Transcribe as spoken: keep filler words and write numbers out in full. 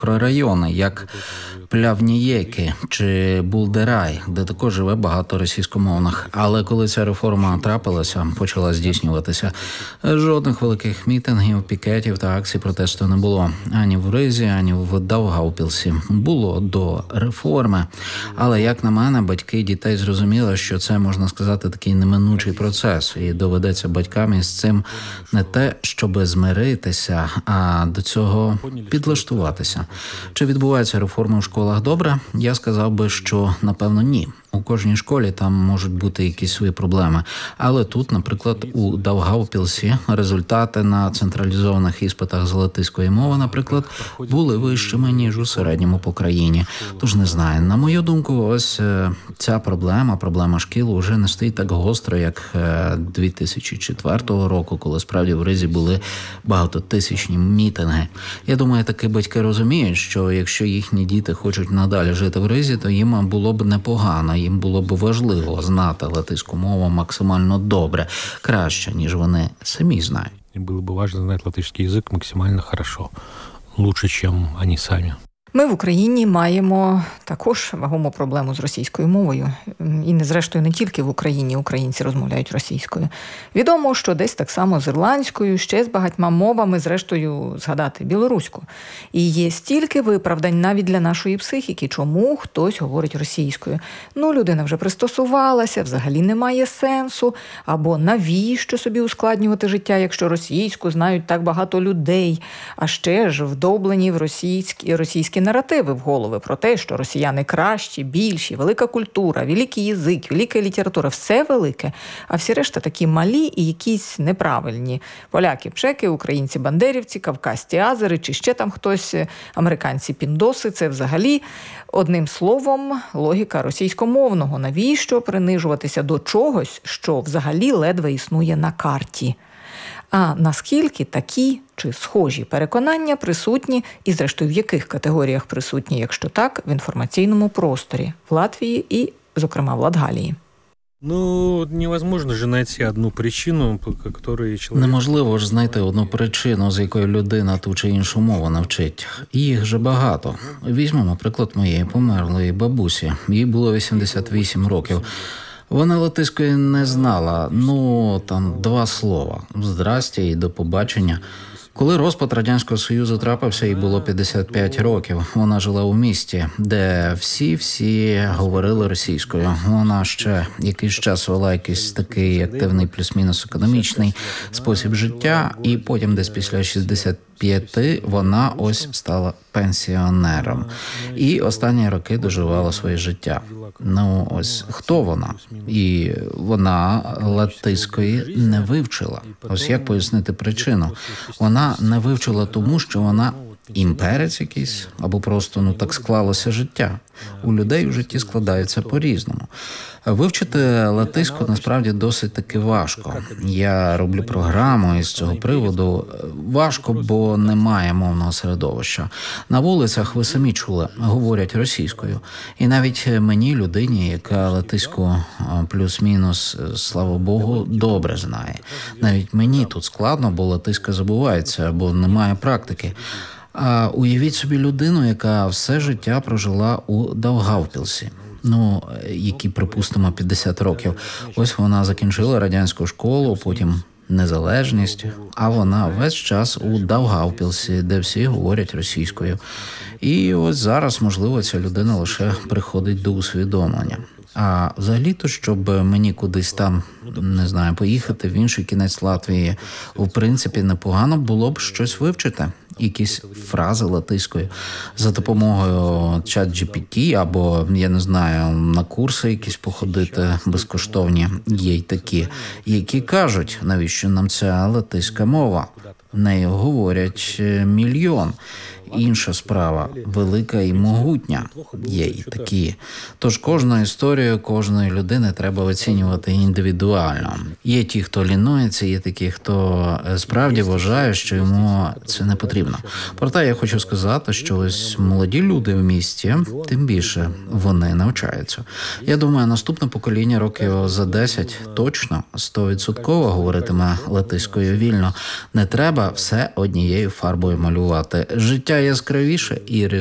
мікрорайони, як Плявнієки чи Булдерай, де також живе багато російськомовних. Але коли ця реформа трапилася, почала здійснюватися, жодних великих мітингів, пікетів та акцій протесту не було. Ані в Ризі, ані в Даугавпілсі. Було до реформи. Але, як на мене, батьки дітей зрозуміли, що це, можна сказати, такий неминучий процес. І доведеться батькам із цим не те, щоб змиритися, а до цього підлаштуватися. Чи відбуваються реформи в школах добре? Я сказав би, що, напевно, ні. У кожній школі там можуть бути якісь свої проблеми. Але тут, наприклад, у Даугавпілсі результати на централізованих іспитах з латиської мови, наприклад, були вищими, ніж у середньому по країні. Тож не знаю. На мою думку, ось ця проблема, проблема шкіл, уже не стоїть так гостро, як дві тисячі четвертого року, коли справді в Ризі були багатотисячні мітинги. Я думаю, таки батьки розуміють, що якщо їхні діти хочуть надалі жити в Ризі, то їм було б непогано. Їм було б важливо знати латиську мову максимально добре, краще, ніж вони самі знають. Було б важливо знати латиський язик максимально хорошо, лучше, ніж вони самі. Ми в Україні маємо також вагому проблему з російською мовою. І, не зрештою, не тільки в Україні українці розмовляють російською. Відомо, що десь так само з ірландською, ще з багатьма мовами, зрештою, згадати білоруську. І є стільки виправдань навіть для нашої психіки, чому хтось говорить російською. Ну, людина вже пристосувалася, взагалі немає сенсу, або навіщо собі ускладнювати життя, якщо російську знають так багато людей, а ще ж вдоблені в російські, російські наративи в голови про те, що росіяни кращі, більші, велика культура, великий язик, велика література, все велике, а всі решта такі малі і якісь неправильні. Поляки, пшеки, українці, бандерівці, кавказці, азери, чи ще там хтось, американці, піндоси, це взагалі, одним словом, логіка російськомовного. Навіщо принижуватися до чогось, що взагалі ледве існує на карті? А наскільки такі чи схожі переконання присутні, і зрештою в яких категоріях присутні, якщо так, в інформаційному просторі в Латвії і, зокрема, в Латгалії? Ну, невозможно ж знайти одну причину, по якій чоловік... Неможливо ж знайти одну причину, з якої людина ту чи іншу мову навчить. Їх же багато. Візьмемо приклад моєї померлої бабусі. Їй було вісімдесят вісім років. Вона латиської не знала, ну, там, два слова. Здрасте і до побачення. Коли розпад Радянського Союзу трапився, їй було п'ятдесят п'ять років. Вона жила у місті, де всі-всі говорили російською. Вона ще якийсь час вела якийсь такий активний плюс-мінус економічний спосіб життя, і потім десь після шістдесят п'яти вона ось стала пенсіонером. І останні роки доживала своє життя. Ну, ось хто вона? І вона латиської не вивчила. Ось як пояснити причину? Вона не вивчила тому, що вона імперець якийсь, або просто, ну, так склалося життя. У людей в житті складається по-різному. Вивчити латиську насправді досить таки важко. Я роблю програму із цього приводу. Важко, бо немає мовного середовища. На вулицях, ви самі чули, говорять російською. І навіть мені, людині, яка латиську плюс-мінус, слава Богу, добре знає. Навіть мені тут складно, бо латиська забувається, бо немає практики. А уявіть собі людину, яка все життя прожила у Даугавпілсі. Ну, які, припустимо, п'ятдесят років. Ось вона закінчила радянську школу, потім незалежність, а вона весь час у Даугавпілсі, де всі говорять російською. І ось зараз, можливо, ця людина лише приходить до усвідомлення. А взагалі-то, щоб мені кудись там, не знаю, поїхати в інший кінець Латвії, в принципі, непогано було б щось вивчити. Якісь фрази латиською за допомогою чат джі пі ті або, я не знаю, на курси якісь походити безкоштовні. Є й такі, які кажуть, навіщо нам ця латиська мова. Нею говорять мільйон. Інша справа – велика і могутня. Є і такі. Тож кожну історію кожної людини треба оцінювати індивідуально. Є ті, хто лінується, є такі, хто справді вважає, що йому це не потрібно. Проте я хочу сказати, що ось молоді люди в місті, тим більше вони навчаються. Я думаю, наступне покоління років за десять точно, сто відсотків говоритиме латиською вільно. Не треба треба все однією фарбою малювати. Життя яскравіше і